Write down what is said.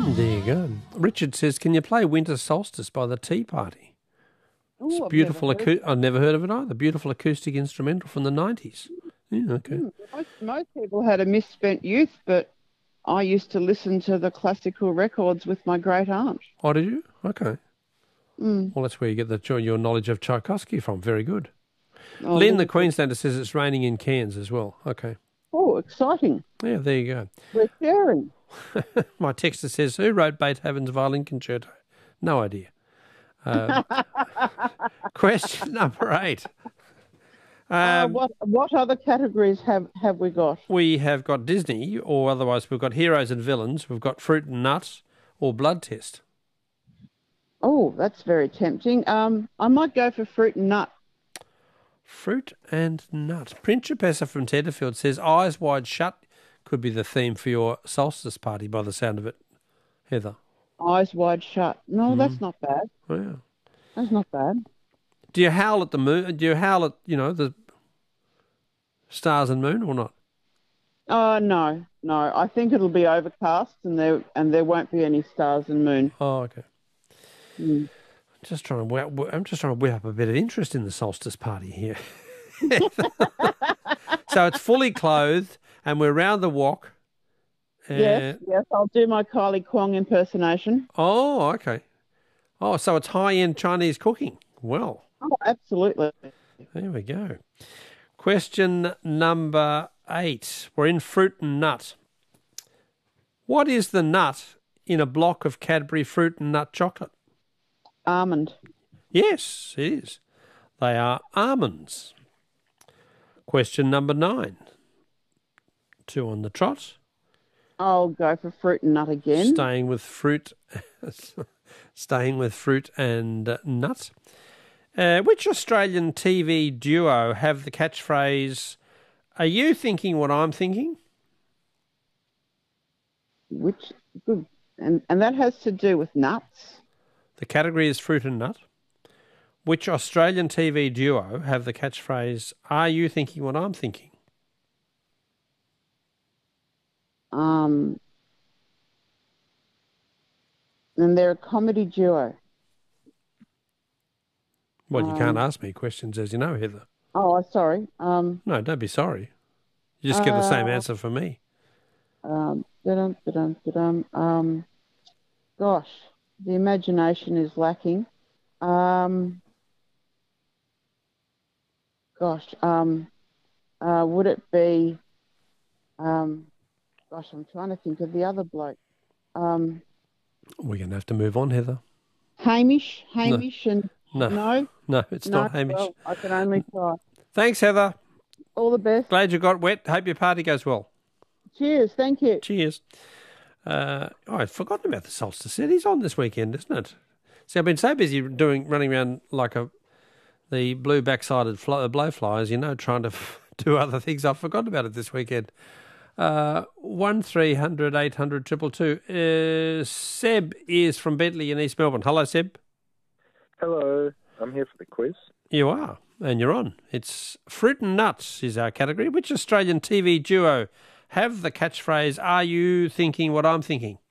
There you go. Richard says, can you play Winter Solstice by the Tea Party? It's Ooh, beautiful. I've never heard of it either. Beautiful acoustic instrumental from the 90s. Yeah, okay. Most people had a misspent youth, but I used to listen to the classical records with my great aunt. Oh, did you? Okay. Well, that's where you get your knowledge of Tchaikovsky from. Very good. Oh, Lynn, the Queenslander, says it's raining in Cairns as well. Okay. Oh, exciting. Yeah, there you go. We're sharing. My texter says, who wrote Beethoven's Violin Concerto? No idea. Question number 8. What other categories have we got? We have got Disney, or otherwise we've got Heroes and Villains. We've got Fruit and Nut, or Blood Test. Oh, that's very tempting. I might go for Fruit and Nut. Fruit and Nut. Principessa from Tenterfield says, Eyes Wide Shut could be the theme for your solstice party by the sound of it, Heather. Eyes Wide Shut. No, that's not bad. Oh, yeah. That's not bad. Do you howl at the moon? Do you howl at, the stars and moon or not? No. I think it'll be overcast and there won't be any stars and moon. Oh, okay. I'm just trying to whip up a bit of interest in the solstice party here. So it's fully clothed and we're round the wok. Yes, I'll do my Kylie Kwong impersonation. Oh, okay. Oh, so it's high-end Chinese cooking. Well. Oh, absolutely. There we go. Question number 8. We're in Fruit and Nut. What is the nut in a block of Cadbury Fruit and Nut chocolate? Almond. Yes, it is. They are almonds. Question number 9. 2 on the trot. I'll go for Fruit and Nut again. Staying with fruit and nut. Which Australian TV duo have the catchphrase, "Are you thinking what I'm thinking?" Good. And that has to do with nuts. The category is fruit and nut. Which Australian TV duo have the catchphrase, "Are you thinking what I'm thinking?" And they're a comedy duo. Well, you can't ask me questions, as you know, Heather. Oh, sorry. No, don't be sorry. You just get the same answer from me. Gosh, the imagination is lacking. Would it be? I'm trying to think of the other bloke. We're going to have to move on, Heather. Hamish, and no, it's not Hamish. Well, I can only try. Thanks, Heather. All the best. Glad you got wet. Hope your party goes well. Cheers. Thank you. Cheers. I'd forgotten about the solstice. It is on this weekend, isn't it? See, I've been so busy running around like the blue backsided blowfly, trying to do other things. I've forgotten about it this weekend. 1300 800 222. Seb is from Bentley in East Melbourne. Hello, Seb. Hello. I'm here for the quiz. You are, and you're on. It's Fruit and Nuts is our category. Which Australian TV duo have the catchphrase, "Are you thinking what I'm thinking?"